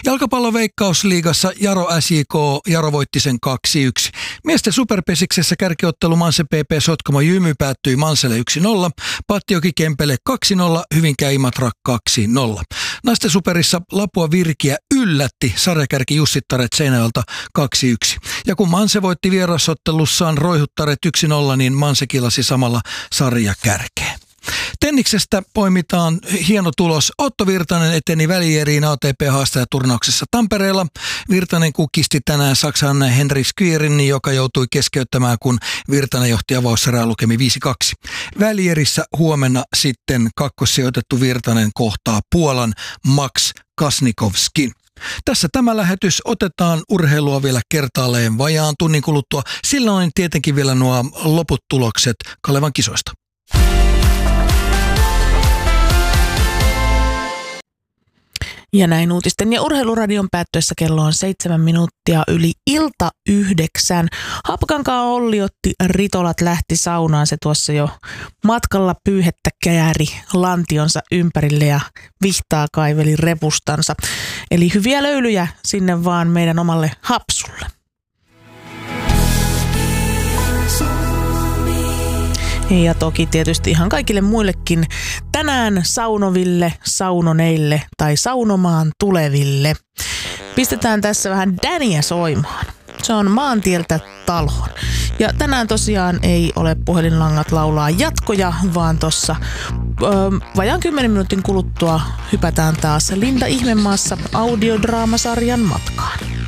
Jalkapallon Veikkausliigassa Jaro SJK, Jaro voitti sen 2-1. Miesten superpesiksessä kärkiottelu Manse PP Sotkamo Jymy päättyi Manselle 1-0, Patjoki Kempele 2-0, Hyvinkää Imatra 2-0. Naisten superissa Lapua Virkiä yllätti sarjakärki Jussittaret Seinäjoelta 2-1. Ja kun Manse voitti vierasottelussaan Roihuttaret 1-0, niin Manse kilasi samalla sarjakärkeen. Tenniksestä poimitaan hieno tulos. Otto Virtanen eteni välieriin ATP-haastajaturnauksessa Tampereella. Virtanen kukisti tänään Saksan Henri Skierin, joka joutui keskeyttämään, kun Virtanen johti avauserää lukemi 5-2. Välierissä huomenna sitten kakkossijoitettu Virtanen kohtaa Puolan Max Kasnikovskin. Tässä tämä lähetys. Otetaan urheilua vielä kertaalleen vajaan tunnin kuluttua. Silloin tietenkin vielä nuo loput tulokset Kalevan kisoista. Ja näin uutisten ja urheiluradion päättyessä kello on 7 minuuttia yli ilta 9. Haapakankaan Olli otti ritolat, lähti saunaan. Se tuossa jo matkalla pyyhettä kääri lantionsa ympärille ja vihtaa kaiveli repustansa. Eli hyviä löylyjä sinne vaan meidän omalle hapsulle. Ja toki tietysti ihan kaikille muillekin tänään saunoville, saunoneille tai saunomaan tuleville. Pistetään tässä vähän Daniä soimaan. Se on Maantieltä taloon. Ja tänään tosiaan ei ole puhelinlangat laulaa jatkoja, vaan tuossa vajaan 10 minuutin kuluttua hypätään taas Linda Ihmemaassa audiodraamasarjan matkaan.